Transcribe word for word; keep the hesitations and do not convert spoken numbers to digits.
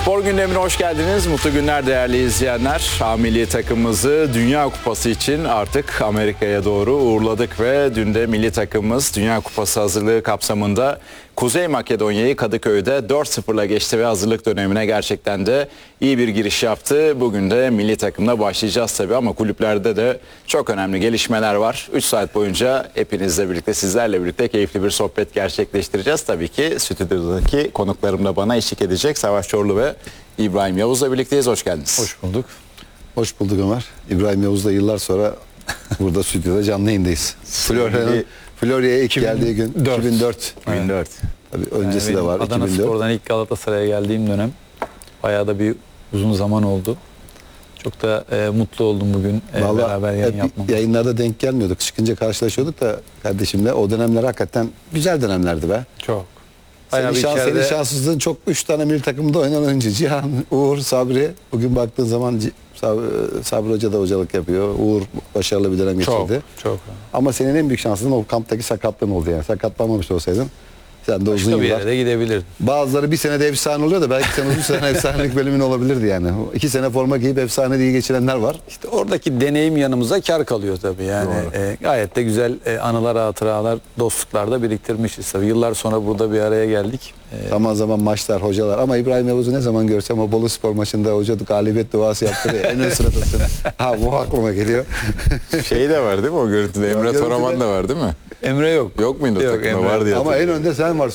Spor gündemine hoş geldiniz. Mutlu günler değerli izleyenler. A milli takımımızı Dünya Kupası için artık Amerika'ya doğru uğurladık ve dün de milli takımımız Dünya Kupası hazırlığı kapsamında Kuzey Makedonya'yı Kadıköy'de dört sıfırla geçti ve hazırlık dönemine gerçekten de iyi bir giriş yaptı. Bugün de milli takımla başlayacağız tabii ama kulüplerde de çok önemli gelişmeler var. üç saat boyunca hepinizle birlikte, sizlerle birlikte keyifli bir sohbet gerçekleştireceğiz. Tabii ki stüdyodaki konuklarım da bana eşlik edecek. Savaş Çorlu ve İbrahim Yavuz'la birlikteyiz. Hoş geldiniz. Hoş bulduk. Hoş bulduk Ömer. İbrahim Yavuz'la yıllar sonra burada stüdyoda canlı yayındayız. Florya'nın Florya'ya ilk geldiği gün iki bin dört. iki bin dört. Tabii öncesi yani de var. Adana iki bin dört. Spor'dan ilk Galatasaray'a geldiğim dönem bayağı da bir uzun zaman oldu. Çok da e, mutlu oldum bugün e, Vallahi beraber yayın hep yapmam. yayınlarda denk gelmiyorduk. Çıkınca karşılaşıyorduk da kardeşimle. O dönemler hakikaten güzel dönemlerdi be. Çok. Senin, Bayağı bir şans, içeride... senin şanssızlığın çok üç tane milli takımda oynanan oyuncu. Cihan, Uğur, Sabri. Bugün baktığın zaman Sabri, Sabri Hoca da hocalık yapıyor. Uğur başarılı bir dönem Çok, geçirdi. çok. Ama senin en büyük şansın o kamptaki sakatlığın oldu yani. Sakatlanmamış olsaydın sen de uzun Başka bir yıllar. yere de gidebilirdin. Bazıları bir senede efsane oluyor da belki sen uzun sene efsanelik bölümün olabilirdi yani. İki sene forma giyip efsane diye geçirenler var. İşte oradaki deneyim yanımıza kar kalıyor tabii yani. E, gayet de güzel e, anılar, hatıralar, dostluklar da biriktirmişiz tabii. Yıllar sonra burada bir araya geldik. E, Zaman zaman maçlar, hocalar. Ama İbrahim Yavuz'u ne zaman görsem o Bolu Spor maçında hoca galibiyet duası yaptırıyor. En ön sıradasın. Ha bu aklıma geliyor. Şey de var değil mi o görüntüde? Emre görüntüde- Toraman da var değil mi? Emre yok. Yok muydu o Yok, takımda? Emre. Var diye Ama en hatırlıyorum. önde sen varsın.